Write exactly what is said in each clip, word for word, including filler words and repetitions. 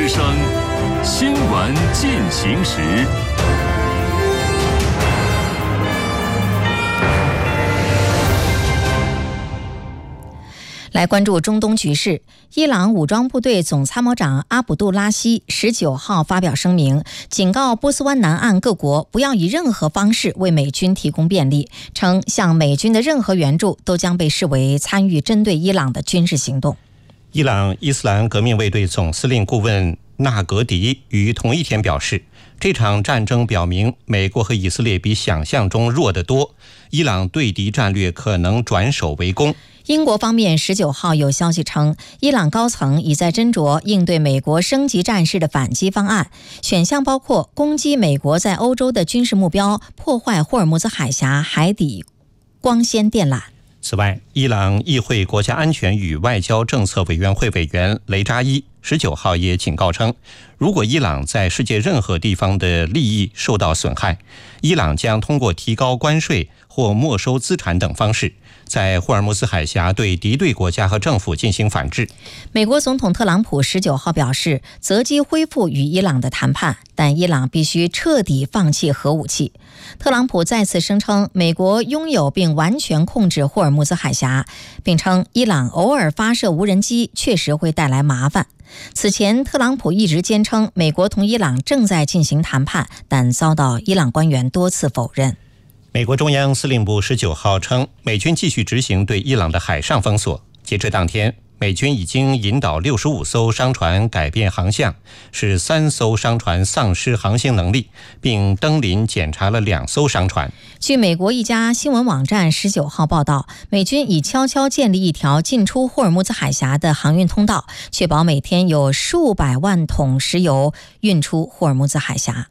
之声新闻进行时。 来关注中东局势，伊朗武装部队总参谋长阿卜杜拉希十九号发表声明，警告波斯湾南岸各国不要以任何方式为美军提供便利，称向美军的任何援助都将被视为参与针对伊朗的军事行动。 伊朗伊斯兰革命卫队总司令顾问纳格迪于同一天表示，这场战争表明美国和以色列比想象中弱得多，伊朗对敌战略可能转守为攻。 英国方面十九号有消息称，伊朗高层已在斟酌应对美国升级战事的反击方案，选项包括攻击美国在欧洲的军事目标，破坏霍尔木兹海峡海底光纤电缆。 此外，伊朗议会国家安全与外交政策委员会委员雷扎伊十九号也警告称，如果伊朗在世界任何地方的利益受到损害，伊朗将通过提高关税或没收资产等方式，在霍尔木兹海峡对敌对国家和政府进行反制。 美国总统特朗普十九号表示，择机恢复与伊朗的谈判，但伊朗必须彻底放弃核武器。特朗普再次声称，美国拥有并完全控制霍尔木兹海峡，并称伊朗偶尔发射无人机确实会带来麻烦。此前，特朗普一直坚称美国同伊朗正在进行谈判，但遭到伊朗官员多次否认。 美国中央司令部十九号称，美军继续执行对伊朗的海上封锁。截至当天，美军已经引导六十五艘商船改变航向，使三艘商船丧失航行能力，并登临检查了两艘商船。 据美国一家新闻网站十九号报道，美军已悄悄建立一条进出霍尔木兹海峡的航运通道，确保每天有数百万桶石油运出霍尔木兹海峡。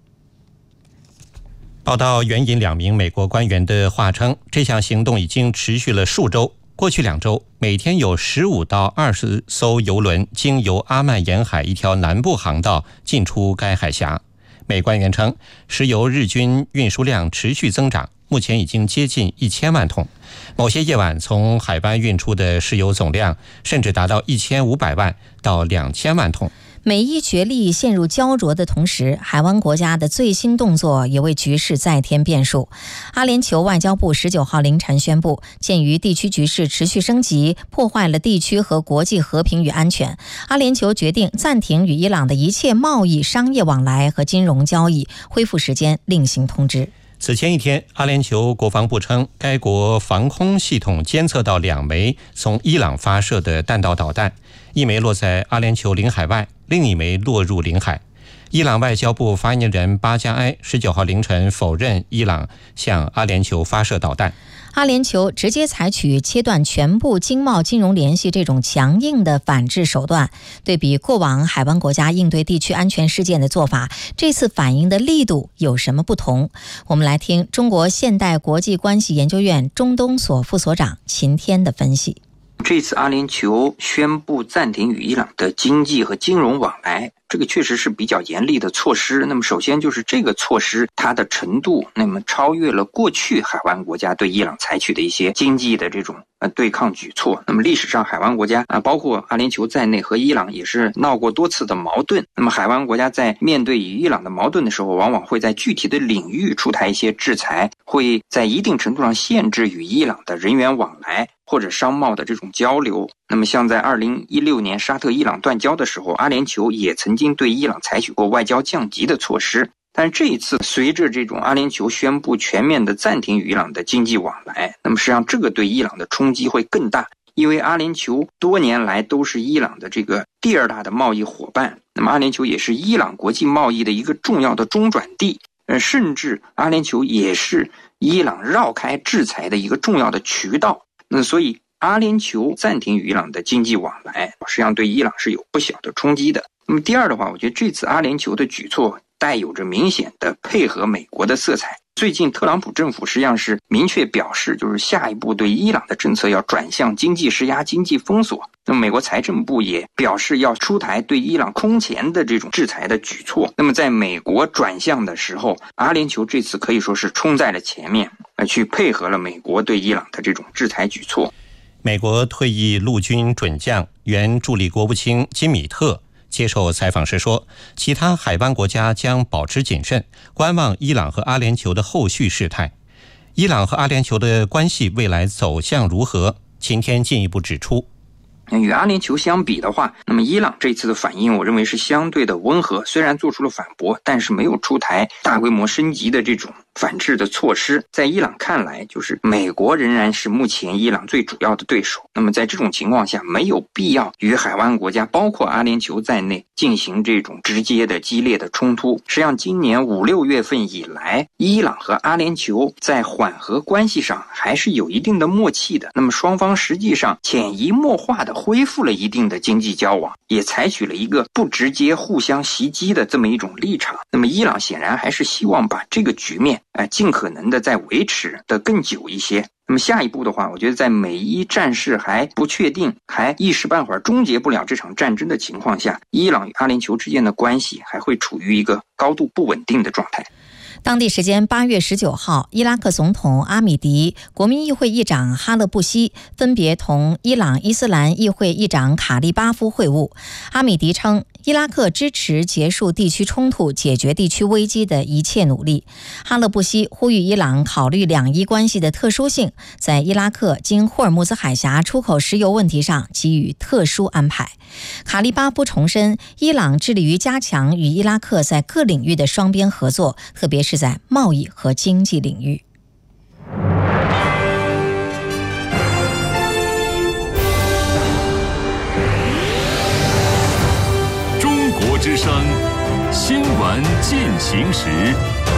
报道援引两名美国官员的话称，这项行动已经持续了数周。过去两周，每天有十五到二十艘油轮经由阿曼沿海一条南部航道进出该海峡。美官员称，石油日均运输量持续增长，目前已经接近一千万桶。某些夜晚从海湾运出的石油总量甚至达到一千五百万到两千万桶。 美伊角力陷入焦灼的同时，海湾国家的最新动作也为局势再添变数。阿联酋外交部十九号凌晨宣布，鉴于地区局势持续升级，破坏了地区和国际和平与安全，阿联酋决定暂停与伊朗的一切贸易、商业往来和金融交易，恢复时间另行通知。 此前一天，阿联酋国防部称，该国防空系统监测到两枚从伊朗发射的弹道导弹，一枚落在阿联酋领海外，另一枚落入领海。伊朗外交部发言人巴加埃十九号凌晨否认伊朗向阿联酋发射导弹。 阿联酋直接采取切断全部经贸金融联系这种强硬的反制手段，对比过往海湾国家应对地区安全事件的做法，这次反应的力度有什么不同？我们来听中国现代国际关系研究院中东所副所长秦天的分析。 这次阿联酋宣布暂停与伊朗的经济和金融往来，这个确实是比较严厉的措施。那么首先就是这个措施它的程度，那么超越了过去海湾国家对伊朗采取的一些经济的这种呃对抗举措。那么历史上海湾国家啊，包括阿联酋在内和伊朗也是闹过多次的矛盾。那么海湾国家在面对与伊朗的矛盾的时候，往往会在具体的领域出台一些制裁，会在一定程度上限制与伊朗的人员往来或者商贸的这种交流。那么像在二零一六年沙特伊朗断交的时候，阿联酋也曾经对伊朗采取过外交降级的措施。但是这一次随着这种阿联酋宣布全面的暂停与伊朗的经济往来，那么实际上这个对伊朗的冲击会更大，因为阿联酋多年来都是伊朗的这个第二大的贸易伙伴，那么阿联酋也是伊朗国际贸易的一个重要的中转地，呃，甚至阿联酋也是伊朗绕开制裁的一个重要的渠道。那所以阿联酋暂停与伊朗的经济往来，实际上对伊朗是有不小的冲击的。那么第二的话，我觉得这次阿联酋的举措带有着明显的配合美国的色彩。最近特朗普政府实际上是明确表示，就是下一步对伊朗的政策要转向经济施压、经济封锁。那么美国财政部也表示要出台对伊朗空前的这种制裁的举措。那么在美国转向的时候，阿联酋这次可以说是冲在了前面，呃，去配合了美国对伊朗的这种制裁举措。 美国退役陆军准将、原助理国务卿金米特接受采访时说，其他海湾国家将保持谨慎，观望伊朗和阿联酋的后续事态。伊朗和阿联酋的关系未来走向如何？秦天进一步指出， 与阿联酋相比的话，那么伊朗这次的反应我认为是相对的温和，虽然做出了反驳，但是没有出台大规模升级的这种反制的措施。在伊朗看来，就是美国仍然是目前伊朗最主要的对手。那么在这种情况下，没有必要与海湾国家包括阿联酋在内进行这种直接的激烈的冲突。实际上今年五六月份以来，伊朗和阿联酋在缓和关系上还是有一定的默契的。那么双方实际上潜移默化的恢复了一定的经济交往，也采取了一个不直接互相袭击的这么一种立场。那么伊朗显然还是希望把这个局面呃，尽可能的再维持的更久一些。那么下一步的话，我觉得在美伊战事还不确定，还一时半会儿终结不了这场战争的情况下，伊朗与阿联酋之间的关系还会处于一个高度不稳定的状态。 当地时间八月十九号，伊拉克总统阿米迪、国民议会议长哈勒布西分别同伊朗伊斯兰议会议长卡利巴夫会晤。阿米迪称，伊拉克支持结束地区冲突、解决地区危机的一切努力。哈勒布西呼吁伊朗考虑两伊关系的特殊性，在伊拉克经霍尔木兹海峡出口石油问题上给予特殊安排。卡利巴夫重申，伊朗致力于加强与伊拉克在各领域的双边合作，特别是在贸易和经济领域。 中国之声新闻进行时。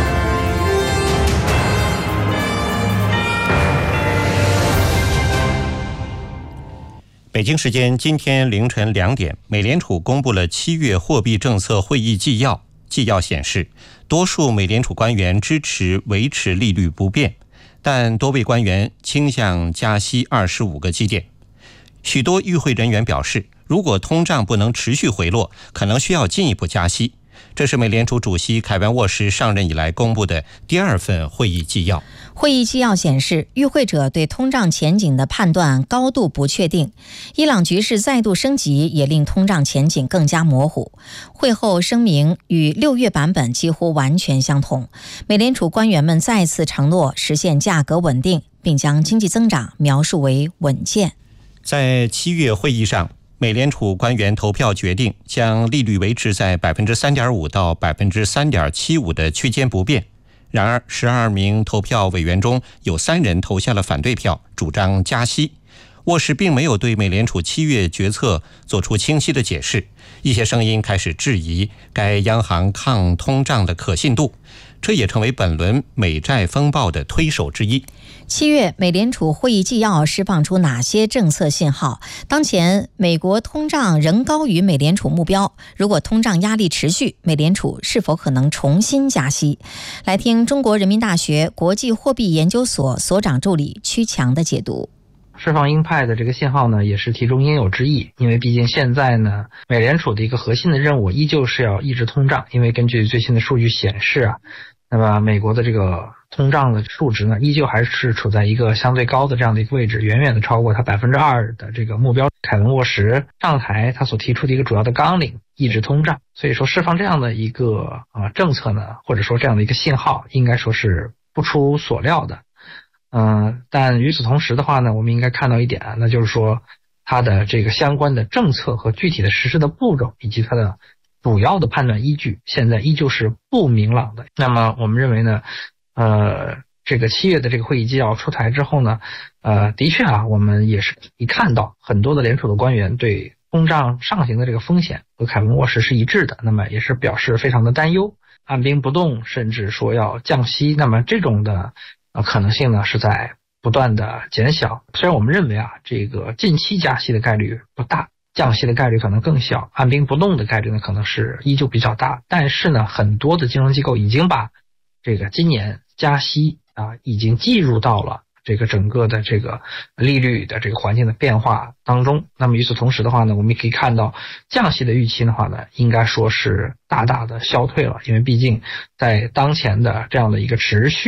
北京时间今天凌晨两点，美联储公布了七月货币政策会议纪要。纪要显示，多数美联储官员支持维持利率不变，但多位官员倾向加息二十五个基点。许多与会人员表示，如果通胀不能持续回落，可能需要进一步加息。这是美联储主席凯文沃什上任以来公布的第二份会议纪要。 会议纪要显示，与会者对通胀前景的判断高度不确定，伊朗局势再度升级也令通胀前景更加模糊。会后声明与六月版本几乎完全相同，美联储官员们再次承诺实现价格稳定，并将经济增长描述为稳健。 在七月会议上，美联储官员投票决定将利率维持在 百分之三点五 到 百分之三点七五 的区间不变。然而十二名投票委员中有三人投下了反对票，主张加息。沃什并没有对美联储七月决策做出清晰的解释，一些声音开始质疑该央行抗通胀的可信度，这也成为本轮美债风暴的推手之一。 七月美联储会议纪要释放出哪些政策信号？当前美国通胀仍高于美联储目标，如果通胀压力持续，美联储是否可能重新加息？来听中国人民大学国际货币研究所所长助理曲强的解读。 释放鹰派的这个信号呢，也是其中应有之义，因为毕竟现在呢，美联储的一个核心的任务依旧是要抑制通胀，因为根据最新的数据显示啊，那么美国的这个通胀的数值呢，依旧还是处在一个相对高的这样的一个位置，远远的超过它 百分之二 的这个目标。凯文沃什上台，他所提出的一个主要的纲领，抑制通胀，所以说释放这样的一个呃政策呢，或者说这样的一个信号，应该说是不出所料的。嗯、呃，但与此同时的话呢，我们应该看到一点，那就是说它的这个相关的政策和具体的实施的步骤，以及它的主要的判断依据，现在依旧是不明朗的。那么我们认为呢，呃，这个七月的这个会议纪要出台之后呢，呃，的确啊，我们也是一看到很多的联储的官员对通胀上行的这个风险和凯文沃什是一致的，那么也是表示非常的担忧，按兵不动，甚至说要降息。那么这种的呃可能性呢是在不断的减小。虽然我们认为啊，这个近期加息的概率不大，降息的概率可能更小，按兵不动的概率呢可能是依旧比较大，但是呢，很多的金融机构已经把这个今年加息啊，已经计入到了这个整个的这个利率的这个环境的变化当中。那么与此同时的话呢，我们也可以看到降息的预期的话呢，应该说是大大的消退了，因为毕竟在当前的这样的一个持续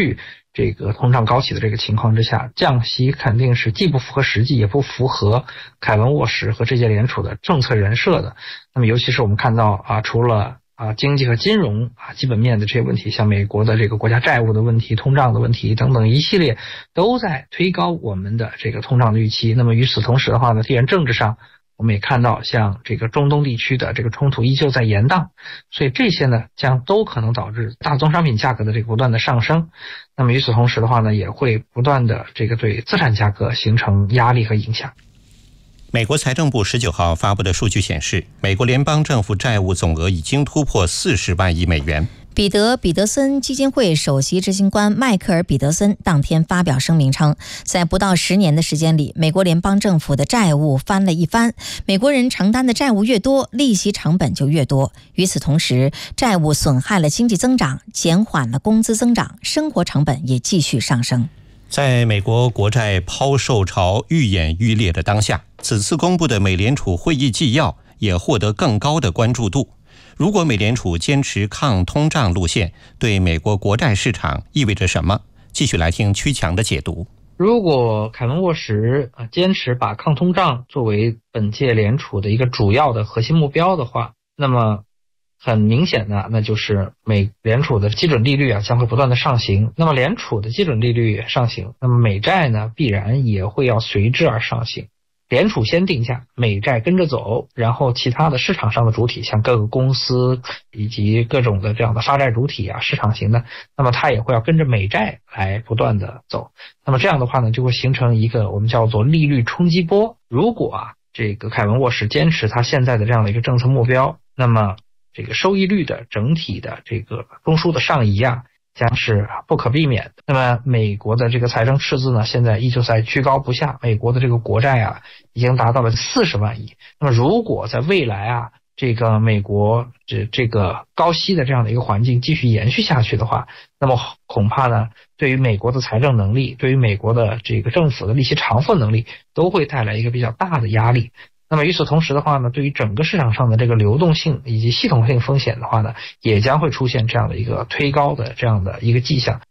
这个通胀高企的这个情况之下，降息肯定是既不符合实际，也不符合凯文沃什和这届联储的政策人设的。那么尤其是我们看到啊，除了啊经济和金融啊基本面的这些问题，像美国的这个国家债务的问题、通胀的问题等等一系列，都在推高我们的这个通胀的预期。那么与此同时的话呢，地缘政治上我们也看到，像这个中东地区的这个冲突依旧在延宕，所以这些呢将都可能导致大宗商品价格的这个不断的上升。那么与此同时的话呢，也会不断的这个对资产价格形成压力和影响。 美国财政部十九号发布的数据显示，美国联邦政府债务总额已经突破四十万亿美元。 彼得·彼得森基金会首席执行官迈克尔·彼得森当天发表声明称，在不到十年的时间里，美国联邦政府的债务翻了一番。美国人承担的债务越多，利息成本就越多。与此同时，债务损害了经济增长，减缓了工资增长，生活成本也继续上升。 在美国国债抛售潮愈演愈烈的当下，此次公布的美联储会议纪要也获得更高的关注度。如果美联储坚持抗通胀路线，对美国国债市场意味着什么？继续来听曲强的解读。 如果凯文沃什啊坚持把抗通胀作为本届联储的一个主要的核心目标的话，那么很明显的，那就是美联储的基准利率啊将会不断的上行。那么联储的基准利率上行，那么美债呢必然也会要随之而上行。联储先定价，美债跟着走，然后其他的市场上的主体，像各个公司以及各种的这样的发债主体啊，市场型的，那么它也会要跟着美债来不断的走。那么这样的话呢，就会形成一个我们叫做利率冲击波。如果啊这个凯文沃什坚持他现在的这样的一个政策目标，那么这个收益率的整体的这个中枢的上移啊将是不可避免的。那么美国的这个财政赤字呢，现在依旧在居高不下，美国的这个国债啊已经达到了四十万亿。那么如果在未来啊这个美国这这个高息的这样的一个环境继续延续下去的话，那么恐怕呢对于美国的财政能力，对于美国的这个政府的利息偿付能力都会带来一个比较大的压力。那么与此同时的话呢，对于整个市场上的这个流动性以及系统性风险的话呢，也将会出现这样的一个推高的这样的一个迹象。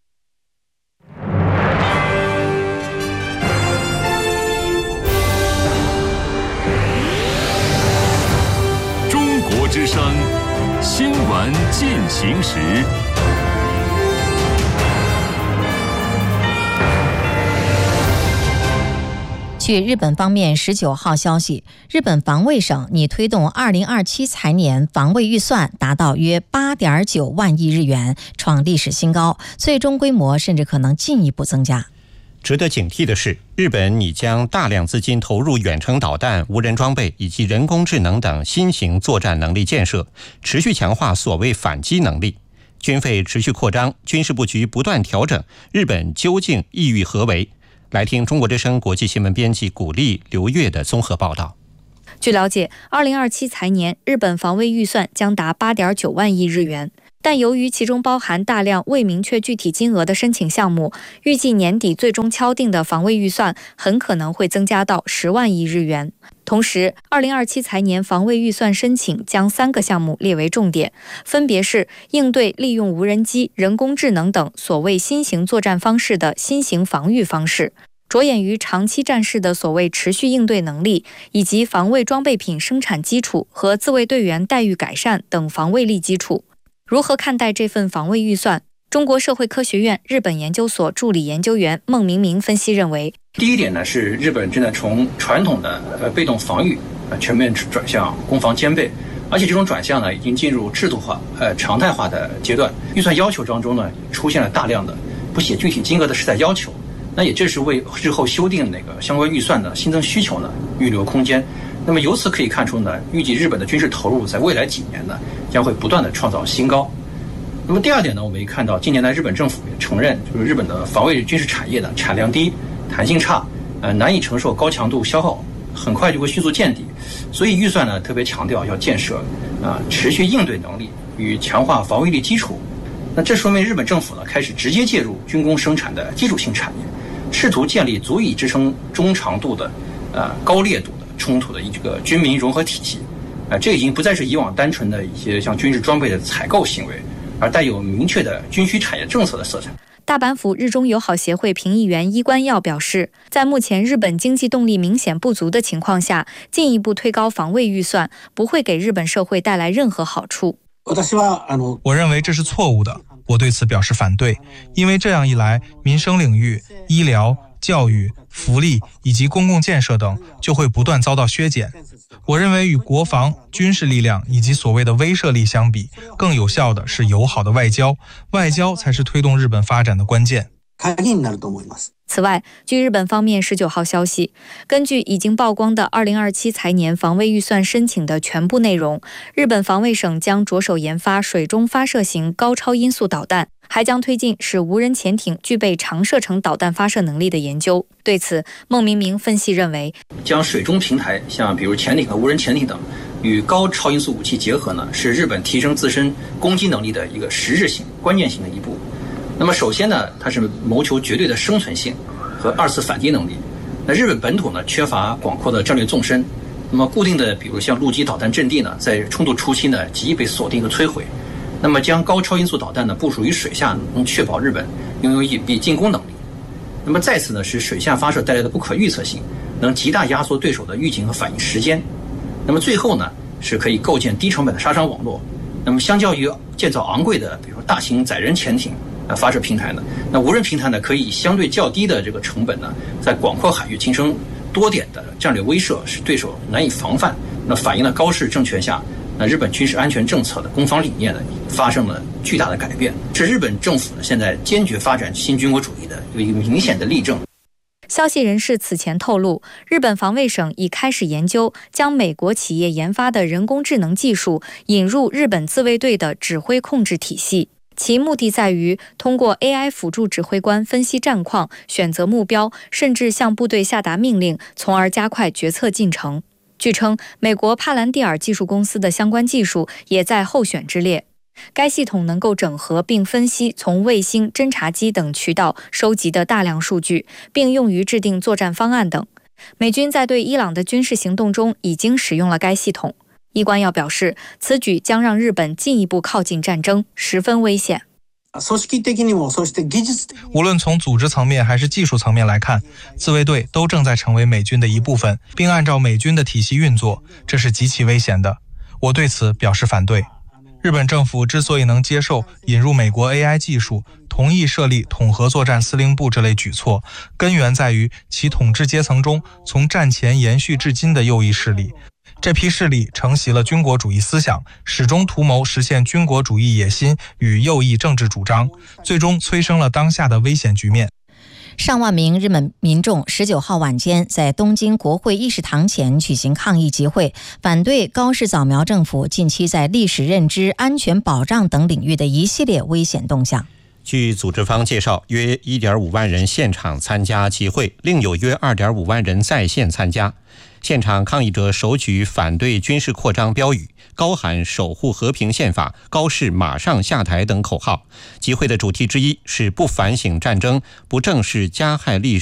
中国之声新闻进行时。 据日本方面十九号消息，日本防卫省拟推动二零二七财年防卫预算达到约 八点九万亿日元，创历史新高，最终规模甚至可能进一步增加。 值得警惕的是，日本拟将大量资金投入远程导弹、无人装备以及人工智能等新型作战能力建设，持续强化所谓反击能力。军费持续扩张，军事布局不断调整，日本究竟意欲何为？来听中国之声国际新闻编辑古丽、刘月的综合报道。 据了解，二零二七财年日本防卫预算将达 八点九万亿日元，但由于其中包含大量未明确具体金额的申请项目，预计年底最终敲定的防卫预算很可能会增加到十万亿日元。同时，二零二七财年防卫预算申请将三个项目列为重点，分别是应对利用无人机、人工智能等所谓新型作战方式的新型防御方式，着眼于长期战事的所谓持续应对能力，以及防卫装备品生产基础和自卫队员待遇改善等防卫力基础。如何看待这份防卫预算？中国社会科学院日本研究所助理研究员孟明明分析认为， 第一点呢是日本正在从传统的呃被动防御呃全面转向攻防兼备，而且这种转向呢已经进入制度化呃常态化的阶段。预算要求当中呢出现了大量的不写具体金额的实在要求，那也正是为日后修订那个相关预算的新增需求呢预留空间。那么由此可以看出呢，预计日本的军事投入在未来几年呢将会不断的创造新高。那么第二点呢，我们也看到近年来日本政府也承认，就是日本的防卫军事产业的产量低、弹性差，呃难以承受高强度消耗，很快就会迅速见底。所以预算呢特别强调要建设啊、呃、持续应对能力与强化防卫力基础。那这说明日本政府呢开始直接介入军工生产的基础性产业，试图建立足以支撑中长度的呃高烈度的冲突的一个军民融合体系。啊、呃，这已经不再是以往单纯的一些像军事装备的采购行为，而带有明确的军需产业政策的色彩。 大阪府日中友好协会评议员伊关耀表示，在目前日本经济动力明显不足的情况下，进一步推高防卫预算不会给日本社会带来任何好处。 我认为这是错误的，我对此表示反对，因为这样一来，民生领域、医疗、教育、福利以及公共建设等就会不断遭到削减。我认为与国防、军事力量以及所谓的威慑力相比，更有效的是友好的外交，外交才是推动日本发展的关键。 此外，据日本方面十九号消息，根据已经曝光的二零二七财年防卫预算申请的全部内容，日本防卫省将着手研发水中发射型高超音速导弹，还将推进使无人潜艇具备长射程导弹发射能力的研究。对此，孟明明分析认为， 将水中平台，像比如潜艇和无人潜艇等，与高超音速武器结合呢，是日本提升自身攻击能力的一个实质性、关键性的一步。那么首先呢，它是谋求绝对的生存性和二次反击能力。那日本本土呢，缺乏广阔的战略纵深，那么固定的比如像陆基导弹阵地呢，在冲突初期呢，极易被锁定和摧毁。那么将高超音速导弹呢部署于水下，能确保日本拥有隐蔽进攻能力。那么再次呢，是水下发射带来的不可预测性，能极大压缩对手的预警和反应时间。那么最后呢，是可以构建低成本的杀伤网络。那么相较于建造昂贵的，比如说大型载人潜艇呃发射平台呢，那无人平台呢，可以以相对较低的这个成本呢，在广阔海域形成多点的战略威慑，使对手难以防范。那反映了高市政权下，那日本军事安全政策的攻防理念呢，发生了巨大的改变，是日本政府呢现在坚决发展新军国主义的有一个明显的例证。 消息人士此前透露，日本防卫省已开始研究将美国企业研发的人工智能技术引入日本自卫队的指挥控制体系，其目的在于通过 A I 辅助指挥官分析战况、选择目标，甚至向部队下达命令，从而加快决策进程。据称，美国帕兰蒂尔技术公司的相关技术也在候选之列。该系统能够整合并分析从卫星、侦察机等渠道收集的大量数据，并用于制定作战方案等。美军在对伊朗的军事行动中已经使用了该系统。伊关耀表示，此举将让日本进一步靠近战争，十分危险。 无论从组织层面还是技术层面来看，自卫队都正在成为美军的一部分，并按照美军的体系运作，这是极其危险的。我对此表示反对。日本政府之所以能接受引入美国 A I 技术，同意设立统合作战司令部这类举措，根源在于其统治阶层中从战前延续至今的右翼势力。这批势力承袭了军国主义思想，始终图谋实现军国主义野心与右翼政治主张，最终催生了当下的危险局面。 上万名日本民众十九号晚间在东京国会议事堂前举行抗议集会，反对高市早苗政府近期在历史认知、安全保障等领域的一系列危险动向。 据组织方介绍，约 一点五万人现场参加集会，另有约 二点五万人在线参加。现场抗议者手举反对军事扩张标语，高喊守护和平宪法、高市马上下台等口号。集会的主题之一是不反省战争、不正视加害历